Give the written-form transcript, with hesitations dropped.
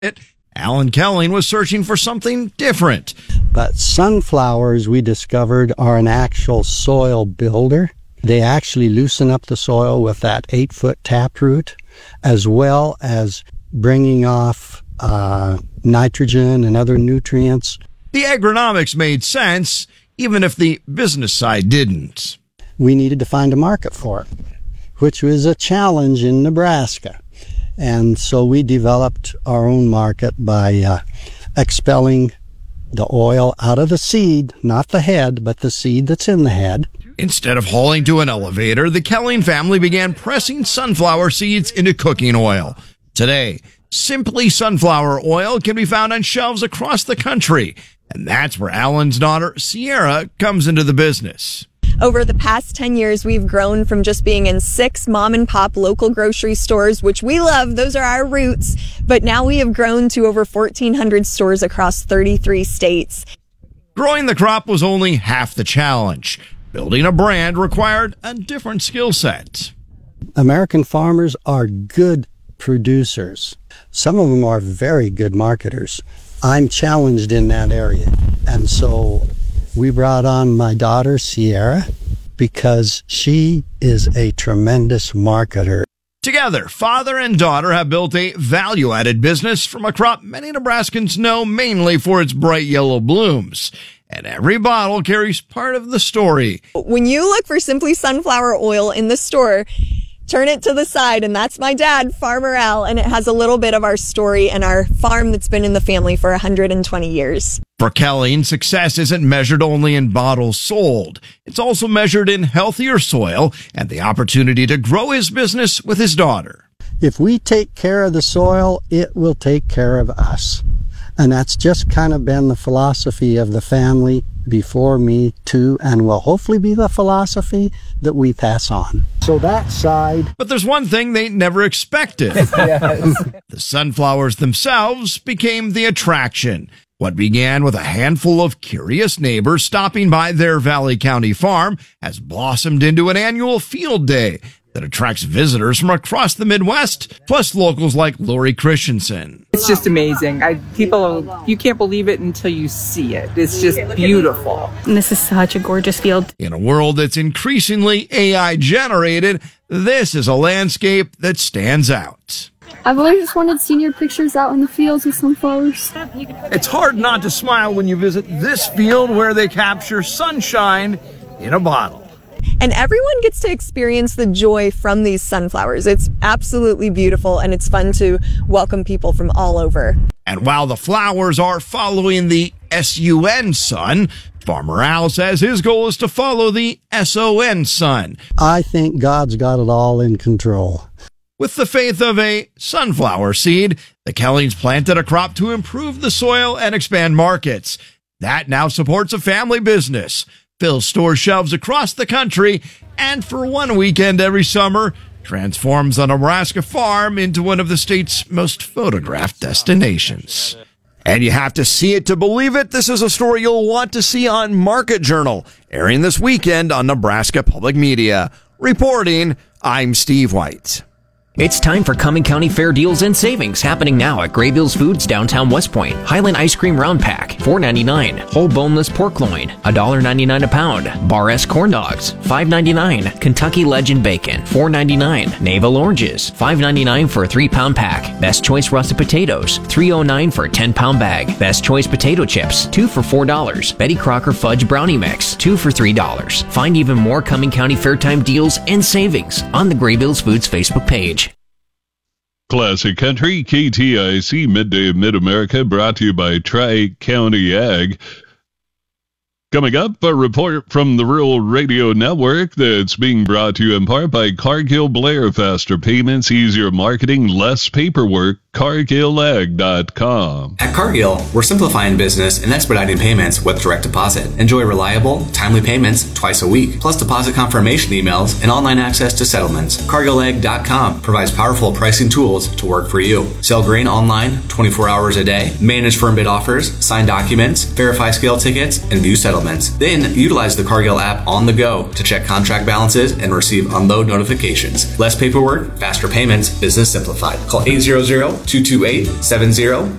Alan Kelling was searching for something different. But sunflowers, we discovered, are an actual soil builder. They actually loosen up the soil with that 8-foot taproot, as well as bringing off nitrogen and other nutrients. The agronomics made sense, even if the business side didn't. We needed to find a market for it, which was a challenge in Nebraska. And so we developed our own market by expelling the oil out of the seed, not the head, but the seed that's in the head. Instead of hauling to an elevator, the Kelling family began pressing sunflower seeds into cooking oil. Today, Simply Sunflower Oil can be found on shelves across the country, and that's where Alan's daughter, Sierra, comes into the business. Over the past 10 years, we've grown from just being in 6 mom-and-pop local grocery stores, which we love. Those are our roots. But now we have grown to over 1,400 stores across 33 states. Growing the crop was only half the challenge. Building a brand required a different skill set. American farmers are good producers. Some of them are very good marketers. I'm challenged in that area. And so we brought on my daughter, Sierra, because she is a tremendous marketer. Together, father and daughter have built a value-added business from a crop many Nebraskans know mainly for its bright yellow blooms. And every bottle carries part of the story. When you look for Simply Sunflower Oil in the store, turn it to the side, and that's my dad, Farmer Al, and it has a little bit of our story and our farm that's been in the family for 120 years. For Kelling, success isn't measured only in bottles sold. It's also measured in healthier soil and the opportunity to grow his business with his daughter. If we take care of the soil, it will take care of us. And that's just kind of been the philosophy of the family before me too, and will hopefully be the philosophy that we pass on. So that side. But there's one thing they never expected. Yes. The sunflowers themselves became the attraction. What began with a handful of curious neighbors stopping by their Valley County farm has blossomed into an annual field day that attracts visitors from across the Midwest, plus locals like Lori Christensen. It's just amazing. You can't believe it until you see it. It's just beautiful. And this is such a gorgeous field. In a world that's increasingly AI generated, this is a landscape that stands out. I've always just wanted senior pictures out in the fields with sunflowers. It's hard not to smile when you visit this field where they capture sunshine in a bottle. And everyone gets to experience the joy from these sunflowers. It's absolutely beautiful, and it's fun to welcome people from all over. And while the flowers are following the S-U-N sun, Farmer Al says his goal is to follow the S-O-N sun. I think God's got it all in control. With the faith of a sunflower seed, the Kellings planted a crop to improve the soil and expand markets. That now supports a family business, fills store shelves across the country, and for one weekend every summer, transforms a Nebraska farm into one of the state's most photographed destinations. And you have to see it to believe it. This is a story you'll want to see on Market Journal, airing this weekend on Nebraska Public Media. Reporting, I'm Steve White. It's time for Cumming County Fair deals and savings happening now at Graybills Foods downtown West Point. Highland Ice Cream Round Pack, $4.99. Whole boneless pork loin, $1.99 a pound. Bar S corn dogs, $5.99. Kentucky Legend Bacon, $4.99. Navel Oranges, $5.99 for a 3-pound pack. Best Choice Russet Potatoes, $3.09 for a 10-pound bag. Best Choice Potato Chips, 2 for $4. Betty Crocker Fudge Brownie Mix, 2 for $3. Find even more Cumming County Fair time deals and savings on the Graybills Foods Facebook page. Classic Country, KTIC, Midday Mid-America, brought to you by Tri-County Ag. Coming up, a report from the Rural Radio Network that's being brought to you in part by Cargill Blair. Faster payments, easier marketing, less paperwork. CargillAg.com. At Cargill, we're simplifying business and expediting payments with direct deposit. Enjoy reliable, timely payments twice a week, plus deposit confirmation emails and online access to settlements. CargillAg.com provides powerful pricing tools to work for you. Sell grain online 24 hours a day, manage firm bid offers, sign documents, verify scale tickets, and view settlements. Then utilize the Cargill app on the go to check contract balances and receive unload notifications. Less paperwork, faster payments, business simplified. Call 800 228-70